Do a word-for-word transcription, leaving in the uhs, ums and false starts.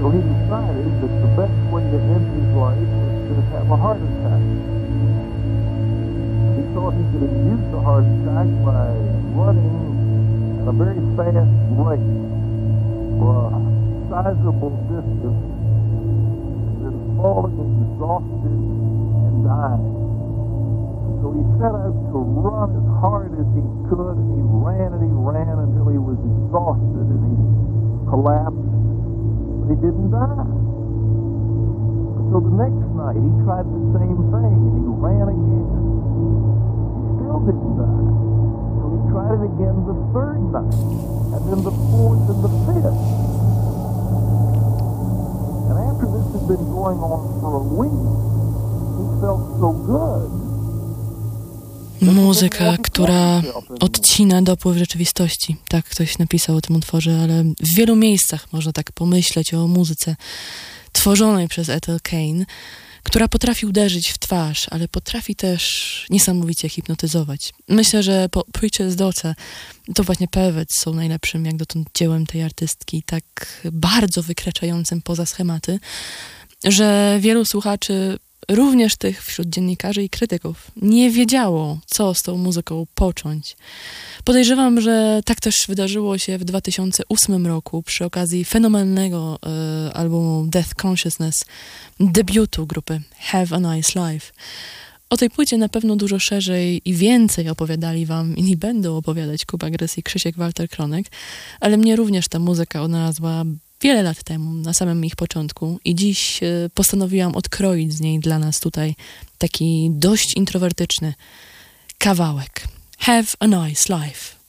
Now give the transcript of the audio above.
So he decided that the best way to end his life was to have a heart attack. He thought he could induce the heart attack by running at a very fast rate for a sizable distance, and then falling exhausted and dying. So he set out to run as hard as he could, and he ran and he ran until he was exhausted and he collapsed, but he didn't die. So the next night he tried the same thing and he ran again. He still didn't die. So he tried it again the third night, and then the fourth and the fifth. And after this had been going on for a week, he felt so good. Muzyka, która odcina dopływ rzeczywistości. Tak ktoś napisał o tym utworze, ale w wielu miejscach można tak pomyśleć o muzyce tworzonej przez Ethel Cain, która potrafi uderzyć w twarz, ale potrafi też niesamowicie hipnotyzować. Myślę, że po Preacher's Daughter to właśnie Perverts są najlepszym jak dotąd dziełem tej artystki, tak bardzo wykraczającym poza schematy, że wielu słuchaczy, również tych wśród dziennikarzy i krytyków, nie wiedziało, co z tą muzyką począć. Podejrzewam, że tak też wydarzyło się w dwa tysiące ósmym roku przy okazji fenomenalnego e, albumu Death Consciousness, debiutu grupy Have a Nice Life. O tej płycie na pewno dużo szerzej i więcej opowiadali wam i będą opowiadać Kuba Grys i Krzysiek Walter Kronek, ale mnie również ta muzyka odnalazła wiele lat temu, na samym ich początku, i dziś postanowiłam odkroić z niej dla nas tutaj taki dość introwertyczny kawałek. Have a Nice Life.